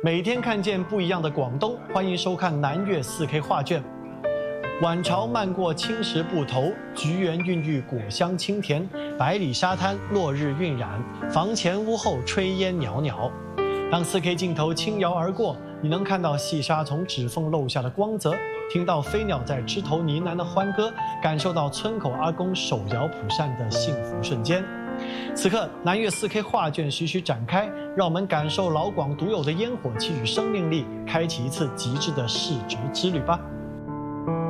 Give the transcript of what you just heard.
每天看见不一样的广东，欢迎收看南粤 4K 画卷。晚潮漫过青石埠头，菊园孕育果香清甜，百里沙滩落日晕染，房前屋后炊烟袅袅。当 4K 镜头轻摇而过，你能看到细沙从指缝漏下的光泽，听到飞鸟在枝头呢喃的欢歌，感受到村口阿公手摇蒲扇的幸福瞬间。此刻，南粤 4K 画卷徐徐展开，让我们感受老广独有的烟火气与生命力，开启一次极致的视觉之旅吧。